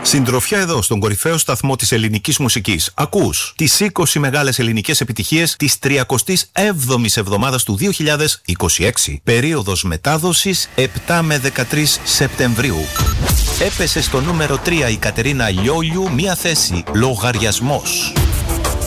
Συντροφιά εδώ στον κορυφαίο σταθμό της ελληνικής μουσικής. Ακούς τις 20 μεγάλες ελληνικές επιτυχίες της 37ης εβδομάδας του 2026. Περίοδος μετάδοσης 7 με 13 Σεπτεμβρίου. Έπεσε στο νούμερο 3 η Κατερίνα Λιόλιου, μία θέση. Λογαριασμός.